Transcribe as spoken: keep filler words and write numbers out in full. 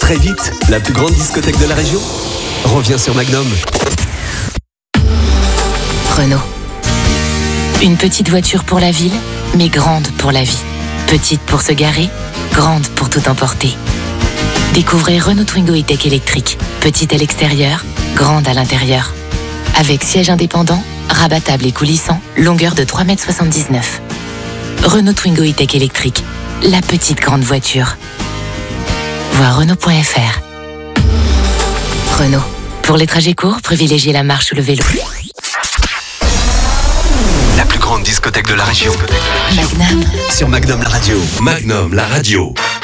Très vite, la plus grande discothèque de la région revient sur Magnum. Renault. Une petite voiture pour la ville, mais grande pour la vie. Petite pour se garer, grande pour tout emporter. Découvrez Renault Twingo E-Tech électrique. Petite à l'extérieur, grande à l'intérieur. Avec siège indépendant, rabattable et coulissant, longueur de trois mètres soixante-dix-neuf. Renault Twingo E-Tech électrique. La petite grande voiture. Voir Renault point F R. Renault. Pour les trajets courts, privilégiez la marche ou le vélo. La plus grande discothèque de la région. Magnum. Sur Magnum la radio. Magnum, la radio.